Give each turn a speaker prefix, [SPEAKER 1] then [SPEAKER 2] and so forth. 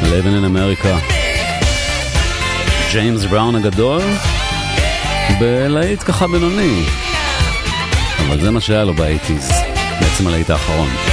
[SPEAKER 1] Living in America. ג'יימס בראון הגדול בלהיט ככה בינוני, אבל זה מה שהיה לו ב-80s, בעצם הלהיט האחרון.